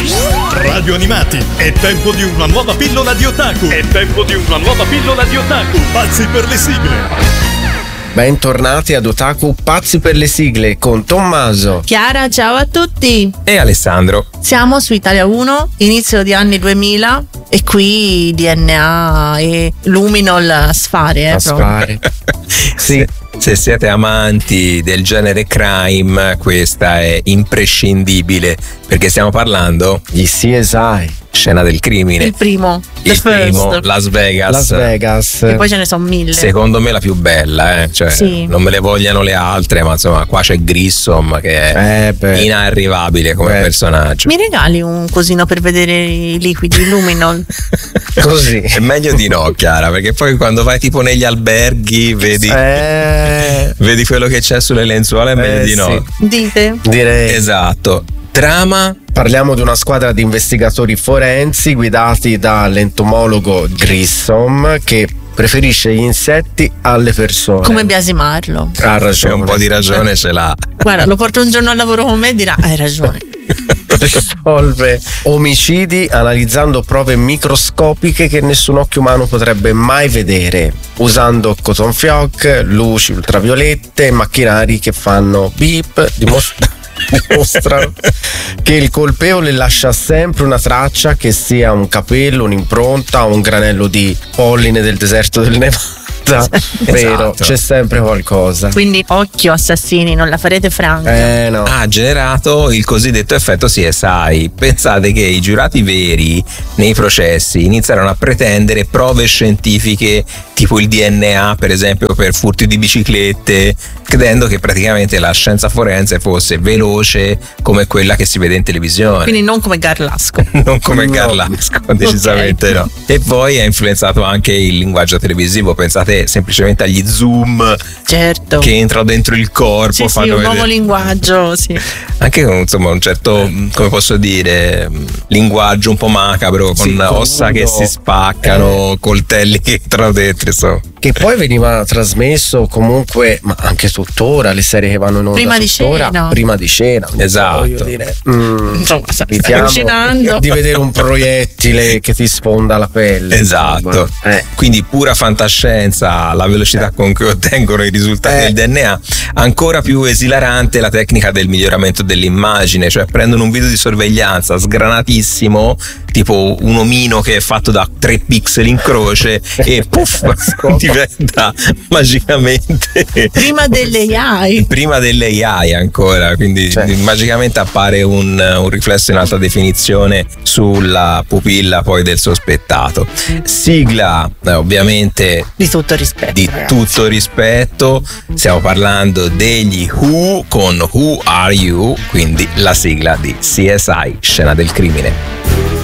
Radio Animati, è tempo di una nuova pillola di otaku. Pazzi per le sigle. Bentornati ad Otaku Pazzi per le sigle con Tommaso, Chiara, ciao a tutti. E Alessandro. Siamo su Italia 1, inizio di anni 2000 e qui DNA e Luminol sfare. Sì. Se siete amanti del genere crime, questa è imprescindibile, perché stiamo parlando di CSI, Scena del crimine. Il primo, Las Vegas. E poi ce ne sono 1000. Secondo me la più bella, cioè sì. Non me le vogliano le altre, ma insomma qua c'è Grissom che è inarrivabile come personaggio. Mi regali un cosino per vedere i liquidi Luminol? Così è meglio di no, Chiara, perché poi quando vai tipo negli alberghi vedi quello che c'è sulle lenzuola, è meglio di no. Dite? Direi. Esatto. Trama. Parliamo di una squadra di investigatori forensi guidati dall'entomologo Grissom che preferisce gli insetti alle persone. Come biasimarlo? Ha ragione. Un po' di ragione ce l'ha. Guarda, lo porto un giorno al lavoro con me e dirà hai ragione. Risolve omicidi analizzando prove microscopiche che nessun occhio umano potrebbe mai vedere, usando cotton fioc, luci ultraviolette e macchinari che fanno beep, dimostrano che il colpevole lascia sempre una traccia, che sia un capello, un'impronta o un granello di polline del deserto del Nevada. Vero, c'è sempre qualcosa. Quindi occhio assassini, non la farete franca. No. Ha generato il cosiddetto effetto CSI. Pensate che i giurati veri nei processi iniziarono a pretendere prove scientifiche tipo il DNA, per esempio, per furti di biciclette, credendo che praticamente la scienza forense fosse veloce come quella che si vede in televisione. Quindi non come Garlasco. Non come Garlasco, decisamente no. E poi ha influenzato anche il linguaggio televisivo. Pensate semplicemente agli zoom, certo, che entrano dentro il corpo, sì, un nuovo linguaggio, sì. Anche con insomma un certo, come posso dire, linguaggio un po' macabro, con ossa che si spaccano, coltelli che entrano dentro, insomma. Che poi veniva trasmesso comunque, ma anche tuttora, le serie che vanno in onda prima di cena. Esatto. Voglio dire, insomma, stai cucinando di vedere un proiettile che ti sfonda la pelle. Esatto. Quindi pura fantascienza, la velocità con cui ottengono i risultati del DNA. Ancora più esilarante la tecnica del miglioramento dell'immagine, cioè prendono un video di sorveglianza sgranatissimo, tipo un omino che è fatto da 3 pixel in croce e puff, diventa magicamente prima delle AI ancora, quindi magicamente appare un riflesso in alta definizione sulla pupilla poi del sospettato. Sigla ovviamente di tutto rispetto, stiamo parlando degli Who con Who Are You, quindi la sigla di CSI Scena del crimine.